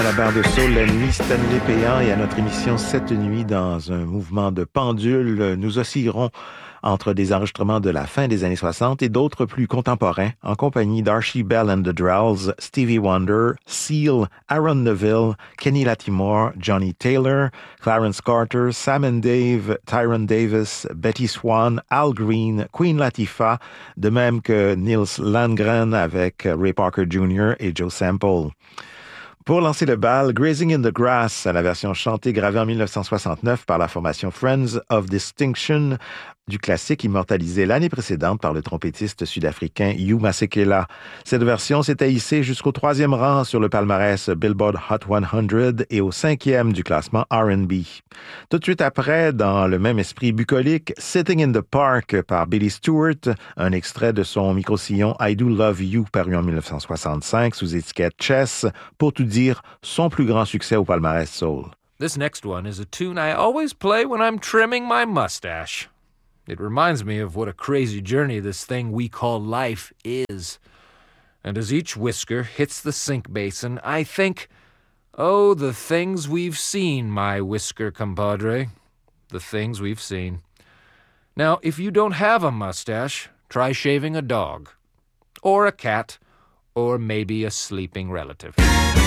À la barre de soul, la nuit, Stanley Péan, et à notre émission Cette nuit, dans un mouvement de pendule, nous oscillerons entre des enregistrements de la fin des années 60 et d'autres plus contemporains, en compagnie d'Archie Bell and the Drells, Stevie Wonder, Seal, Aaron Neville, Kenny Lattimore, Johnny Taylor, Clarence Carter, Sam and Dave, Tyron Davis, Betty Swan, Al Green, Queen Latifah, de même que Nils Landgren avec Ray Parker Jr. et Joe Sample. Pour lancer le bal, Grazing in the Grass, à la version chantée gravée en 1969 par la formation Friends of Distinction, du classique immortalisé l'année précédente par le trompettiste sud-africain Hugh Masekela. Cette version s'était hissée jusqu'au 3e rang sur le palmarès Billboard Hot 100 et au 5e du classement R&B. Tout de suite après, dans le même esprit bucolique, Sitting in the Park par Billy Stewart, un extrait de son micro-sillon I Do Love You paru en 1965 sous étiquette Chess, pour tout dire, son plus grand succès au palmarès soul. This next one is a tune I always play when I'm trimming my mustache. It reminds me of what a crazy journey this thing we call life is. And as each whisker hits the sink basin, I think, oh, the things we've seen, my whisker compadre. The things we've seen. Now, if you don't have a mustache, try shaving a dog. Or a cat. Or maybe a sleeping relative.